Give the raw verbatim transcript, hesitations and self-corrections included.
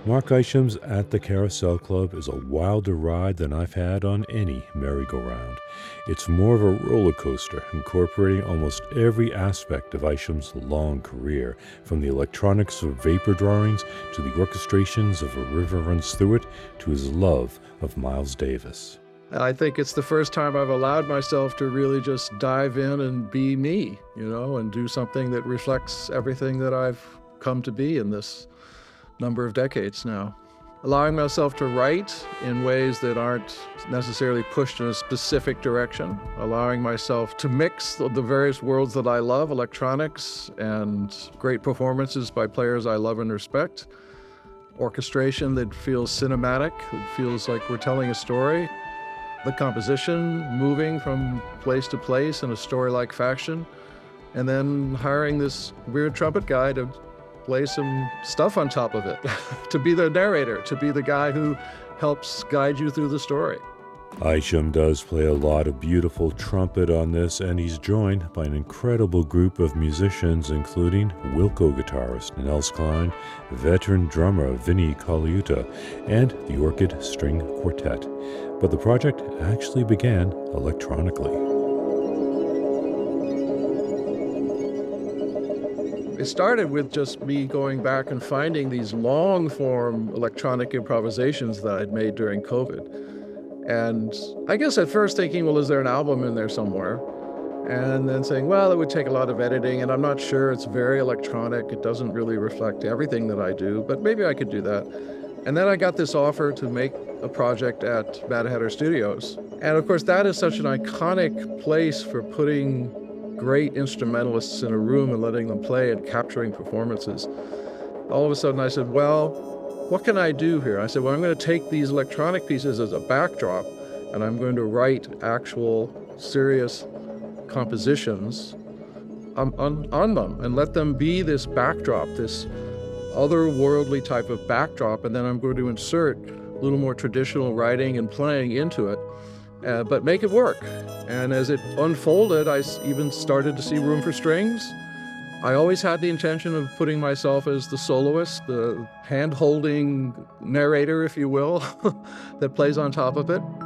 Mark Isham's At the Carousel Club is a wilder ride than I've had on any merry-go-round. It's more of a roller coaster, incorporating almost every aspect of Isham's long career, from the electronics of vapor drawings to the orchestrations of A River Runs Through It to his love of Miles Davis. I think it's the first time I've allowed myself to really just dive in and be me, you know, and do something that reflects everything that I've come to be in this number of decades now. Allowing myself to write in ways that aren't necessarily pushed in a specific direction. Allowing myself to mix the various worlds that I love, electronics and great performances by players I love and respect. Orchestration that feels cinematic, that feels like we're telling a story. The composition, moving from place to place in a story-like fashion. And then hiring this weird trumpet guy to play some stuff on top of it, to be the narrator, to be the guy who helps guide you through the story. Isham does play a lot of beautiful trumpet on this, and he's joined by an incredible group of musicians, including Wilco guitarist Nels Cline, veteran drummer Vinnie Colaiuta, and the Orchid String Quartet. But the project actually began electronically. It started with just me going back and finding these long-form electronic improvisations that I'd made during COVID. And I guess at first thinking, well, is there an album in there somewhere? And then saying, well, it would take a lot of editing, and I'm not sure, it's very electronic, it doesn't really reflect everything that I do, but maybe I could do that. And then I got this offer to make a project at Mad Hatter Studios. And of course, that is such an iconic place for putting great instrumentalists in a room and letting them play and capturing performances. All of a sudden I said, well, what can I do here? I said, well, I'm going to take these electronic pieces as a backdrop, and I'm going to write actual serious compositions on, on, on them and let them be this backdrop, this otherworldly type of backdrop, and then I'm going to insert a little more traditional writing and playing into it, uh, but make it work. And as it unfolded, I even started to see room for strings. I always had the intention of putting myself as the soloist, the hand-holding narrator, if you will, that plays on top of it.